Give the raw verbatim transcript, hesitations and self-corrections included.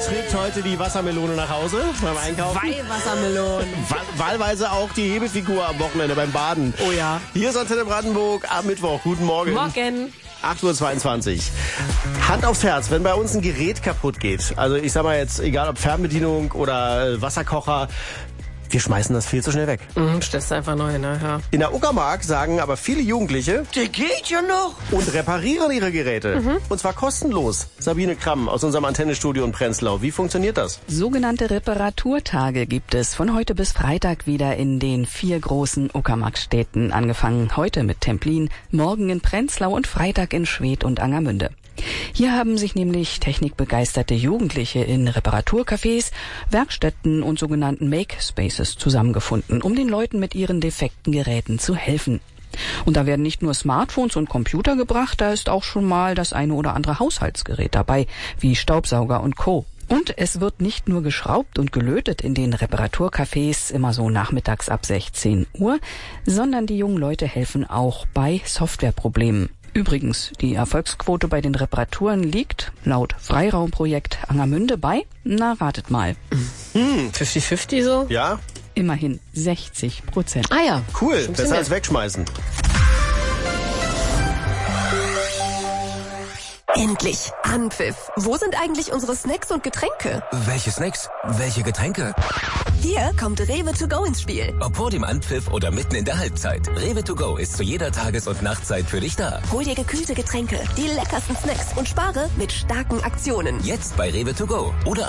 trägt heute die Wassermelone nach Hause beim Einkaufen. Zwei Wassermelonen. Wahl- Wahlweise auch die Hebefigur am Wochenende beim Baden. Oh ja. Hier ist Antenne Brandenburg am Mittwoch. Guten Morgen. Morgen. acht Uhr zweiundzwanzig. Hand aufs Herz, wenn bei uns ein Gerät kaputt geht, also ich sag mal jetzt, egal ob Fernbedienung oder äh, Wasserkocher, wir schmeißen das viel zu schnell weg. Mhm, stellst du einfach neu, ne? Ja. In der Uckermark sagen aber viele Jugendliche, Der geht ja noch. und reparieren ihre Geräte. Mhm. Und zwar kostenlos. Sabine Kramm aus unserem Antennestudio in Prenzlau. Wie funktioniert das? Sogenannte Reparaturtage gibt es von heute bis Freitag wieder in den vier großen Uckermarkstädten. Angefangen heute mit Templin, morgen in Prenzlau und Freitag in Schwedt und Angermünde. Hier haben sich nämlich technikbegeisterte Jugendliche in Reparaturcafés, Werkstätten und sogenannten Make-Spaces zusammengefunden, um den Leuten mit ihren defekten Geräten zu helfen. Und da werden nicht nur Smartphones und Computer gebracht, da ist auch schon mal das eine oder andere Haushaltsgerät dabei, wie Staubsauger und Co. Und es wird nicht nur geschraubt und gelötet in den Reparaturcafés, immer so nachmittags ab sechzehn Uhr, sondern die jungen Leute helfen auch bei Softwareproblemen. Übrigens, die Erfolgsquote bei den Reparaturen liegt laut Freiraumprojekt Angermünde bei, na ratet mal, Hm, fünfzig fünfzig so? ja, immerhin sechzig Prozent. Ah ja. cool. Schon ein Besser bisschen als wegschmeißen. Endlich! Anpfiff! Wo sind eigentlich unsere Snacks und Getränke? Welche Snacks? Welche Getränke? Hier kommt Rewe to go ins Spiel. Ob vor dem Anpfiff oder mitten in der Halbzeit. Rewe to go ist zu jeder Tages- und Nachtzeit für dich da. Hol dir gekühlte Getränke, die leckersten Snacks und spare mit starken Aktionen. Jetzt bei Rewe to go oder